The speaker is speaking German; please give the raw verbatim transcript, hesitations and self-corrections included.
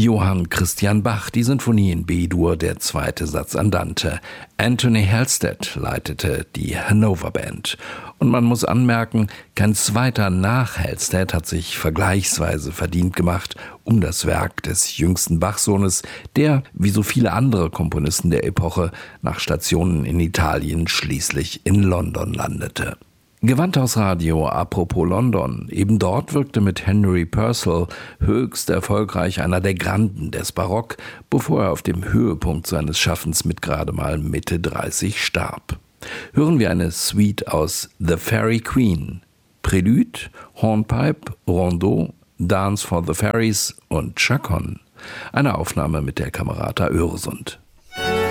Johann Christian Bach, die Sinfonie in B-Dur, der zweite Satz Andante. Anthony Halstead leitete die Hannover Band. Und man muss anmerken, kein zweiter nach Halstead hat sich vergleichsweise verdient gemacht um das Werk des jüngsten Bach-Sohnes, der, wie so viele andere Komponisten der Epoche, nach Stationen in Italien schließlich in London landete. Gewandhausradio apropos London. Eben dort wirkte mit Henry Purcell höchst erfolgreich einer der Granden des Barock, bevor er auf dem Höhepunkt seines Schaffens mit gerade mal Mitte dreißig starb. Hören wir eine Suite aus The Fairy Queen. Prelude, Hornpipe, Rondeau, Dance for the Fairies und Chaconne. Eine Aufnahme mit der Camerata Öresund.